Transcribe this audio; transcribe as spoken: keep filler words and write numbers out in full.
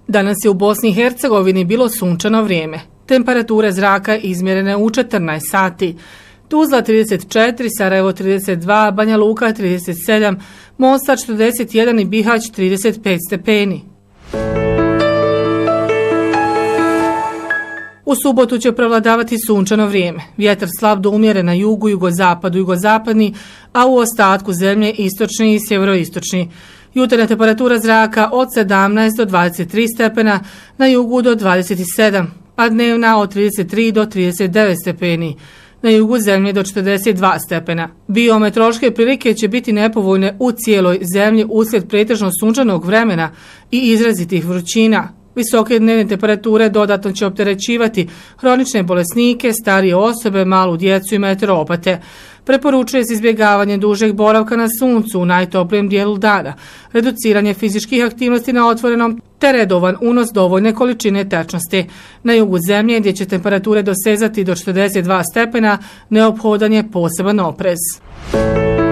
Danas je u Bosni i Hercegovini bilo sunčano vrijeme. Temperature zraka izmjerene u četrnaest sati. Tuzla trideset četiri, Sarajevo trideset dva, Banja Luka trideset sedam, Mostar četrdeset jedan i Bihać trideset pet stepeni. U subotu će prevladavati sunčano vrijeme. Vjetar slab do umjeren na jugu, jugozapadu, jugozapadni, a u ostatku zemlje istočni i sjeveroistočni. Jutarnja temperatura zraka od sedamnaest do dvadeset tri stepena, na jugu do dvadeset sedam, a dnevna od trideset tri do trideset devet stepeni. Na jugu zemlje do četrdeset dva stepena. Biometeorološke prilike će biti nepovoljne u cijeloj zemlji uslijed pretežno sunčanog vremena i izrazitih vrućina. Visoke dnevne temperature dodatno će opterećivati hronične bolesnike, starije osobe, malu djecu i meteoropate. Preporučuje se izbjegavanje dužeg boravka na suncu u najtoplijem dijelu dana, reduciranje fizičkih aktivnosti na otvorenom te redovan unos dovoljne količine tečnosti. Na jugu zemlje, gdje će temperature dosezati do četrdeset dva stepena, neophodan je poseban oprez.